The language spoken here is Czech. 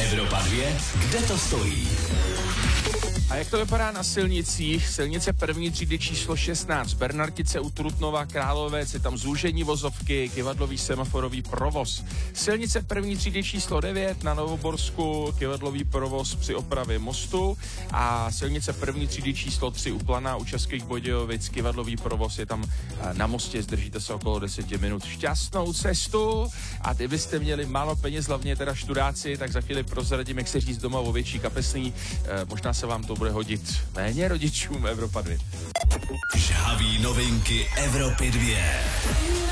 Evropa 2, kde to stojí? A jak to vypadá na silnicích? Silnice první třídy číslo 16, Bernartice u Trutnova, Královec, je tam zúžení vozovky, kyvadlový semaforový provoz. Silnice první třídy číslo 9 na Novoborsku, kyvadlový provoz při opravě mostu. A silnice první třídy číslo 3 u Planá, u Českých Budějovic, kyvadlový provoz je tam na mostě, zdržíte se okolo 10 minut. Šťastnou cestu a kdybyste měli málo peněz, hlavně teda študáci, tak za chvíli prozradím, jak se říct doma o větší kapesný. Možná se vám to bude hodit méně rodičům Evropa 2. Žhavý novinky Evropy 2.